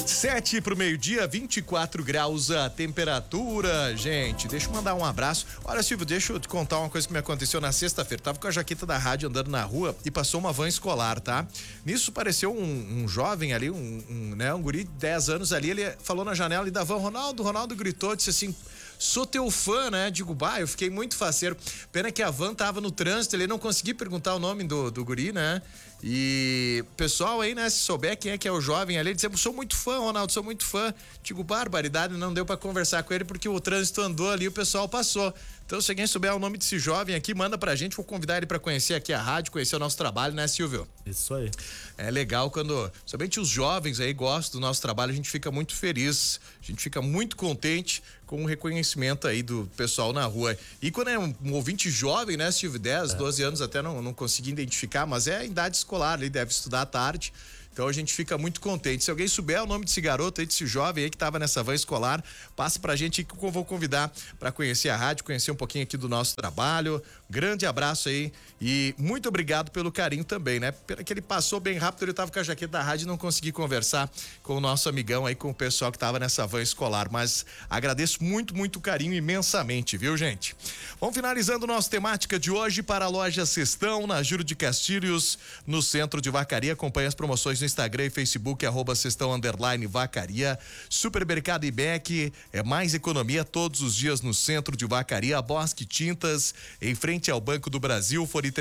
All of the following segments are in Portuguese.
7 pro meio-dia, 24 graus a temperatura, gente. Deixa eu mandar um abraço. Olha, Silvio, deixa eu te contar uma coisa que me aconteceu na sexta-feira. Tava com a jaqueta da rádio andando na rua e passou uma van escolar, tá? Nisso apareceu um jovem ali, um guri de 10 anos ali. Ele falou na janela ali da van: Ronaldo gritou, disse assim: sou teu fã, né? Digo, eu fiquei muito faceiro. Pena que a van tava no trânsito, ele não consegui perguntar o nome do guri, né? E pessoal aí, né, se souber quem é que é o jovem ali, ele dizia: sou muito fã, Ronaldo, sou muito fã. Digo, barbaridade, não deu pra conversar com ele porque o trânsito andou ali e o pessoal passou. Então, se alguém souber o nome desse jovem aqui, manda pra gente, vou convidar ele pra conhecer aqui a rádio, conhecer o nosso trabalho, né, Silvio? Isso aí. É legal quando, somente os jovens aí gostam do nosso trabalho, a gente fica muito feliz, a gente fica muito contente com o reconhecimento aí do pessoal na rua. E quando é um ouvinte jovem, né, Silvio, 10, 12 anos, até não consegui identificar, mas é a idade escolar, ele deve estudar à tarde. Então a gente fica muito contente. Se alguém souber o nome desse garoto aí, desse jovem aí que tava nessa van escolar, passa pra gente que eu vou convidar pra conhecer a rádio, conhecer um pouquinho aqui do nosso trabalho. Grande abraço aí e muito obrigado pelo carinho também, né? Pena que ele passou bem rápido, ele tava com a jaqueta da rádio e não consegui conversar com o nosso amigão aí, com o pessoal que tava nessa van escolar, mas agradeço muito, muito carinho imensamente, viu, gente? Vamos finalizando nossa temática de hoje para a loja Cestão, na Júlio de Castilhos, no centro de Vacaria. Acompanhe as promoções no Instagram e Facebook, @Cestão_Vacaria. Supermercado IBEC, é mais economia todos os dias no centro de Vacaria. Bosque Tintas, em frente ao Banco do Brasil, fone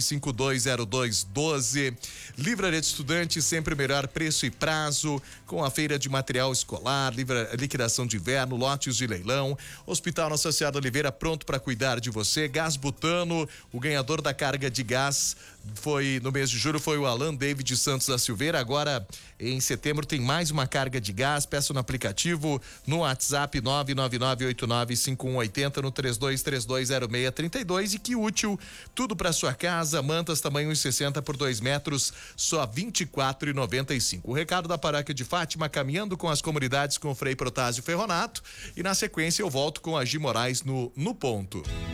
32520212. Livraria de Estudante, sempre melhor preço e prazo, com a feira de material escolar, liquidação de inverno, lotes de leilão. Hospital Nossa Senhora Oliveira, pronto para cuidar de você. Gás Butano, o ganhador da carga de gás foi no mês de julho, foi o Alan David Santos da Silveira. Agora em setembro tem mais uma carga de gás. Peça no aplicativo, no WhatsApp 999895180, no 32320632. E que útil, tudo para sua casa, mantas tamanho 1,60 por 2 metros, só R$24,95. O recado da Paróquia de Fátima, caminhando com as comunidades com Frei Protásio Ferronato, e na sequência eu volto com a Gi Moraes no Ponto.